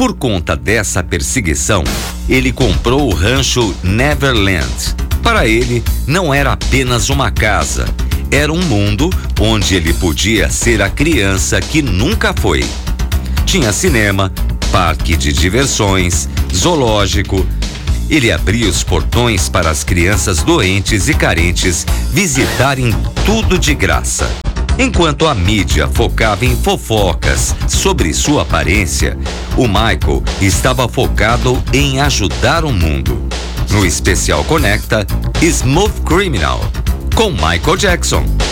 Por conta dessa perseguição, ele comprou o rancho Neverland. Para ele, não era apenas uma casa, era um mundo onde ele podia ser a criança que nunca foi. Tinha cinema, parque de diversões, zoológico. Ele abria os portões para as crianças doentes e carentes visitarem tudo de graça. Enquanto a mídia focava em fofocas sobre sua aparência, o Michael estava focado em ajudar o mundo. No especial Conecta, Smooth Criminal, com Michael Jackson.